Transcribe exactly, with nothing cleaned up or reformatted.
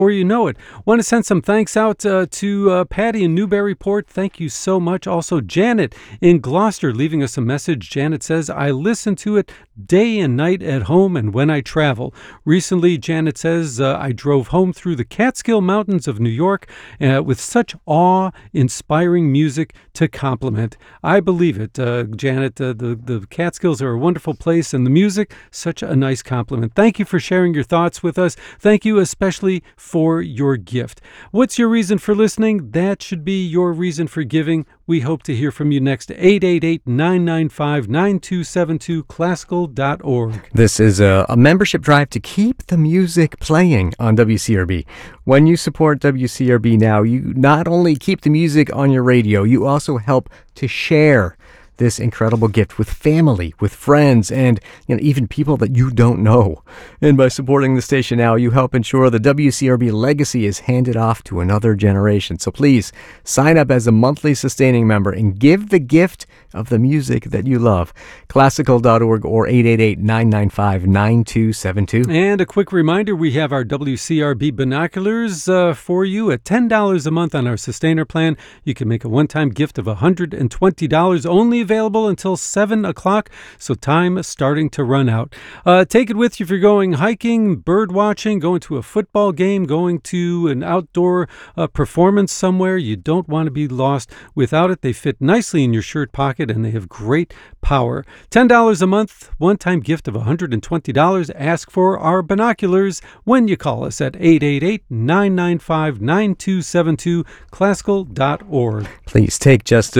Or you know it. Want to send some thanks out uh, to uh, Patty in Newburyport. Thank you so much. Also, Janet in Gloucester leaving us a message. Janet says, I listen to it day and night at home and when I travel. Recently, Janet says, uh, I drove home through the Catskill Mountains of New York uh, with such awe-inspiring music to compliment. I believe it, uh, Janet. Uh, the, the Catskills are a wonderful place, and the music, such a nice compliment. Thank you for sharing your thoughts with us. Thank you especially for your gift. What's your reason for listening? That should be your reason for giving. We hope to hear from you next. eight eight eight, nine nine five, nine two seven two, classical dot org. This is a, a membership drive to keep the music playing on W C R B. When you support W C R B now, you not only keep the music on your radio, you also help to share this incredible gift with family, with friends, and you know, even people that you don't know. And by supporting the station now, you help ensure the W C R B legacy is handed off to another generation. So please sign up as a monthly sustaining member and give the gift of the music that you love. classical dot org or eight eight eight, nine nine five, nine two seven two. And a quick reminder, we have our W C R B binoculars uh, for you at ten dollars a month on our sustainer plan. You can make a one-time gift of one hundred twenty dollars, only available until seven o'clock, so time is starting to run out. Uh, take it with you if you're going hiking, bird watching, going to a football game, going to an outdoor uh, performance somewhere. You don't want to be lost without it. They fit nicely in your shirt pocket, and they have great power. ten dollars a month, one-time gift of one hundred twenty dollars. Ask for our binoculars when you call us at eight eight eight, nine nine five, nine two seven two, classical dot org. Please take just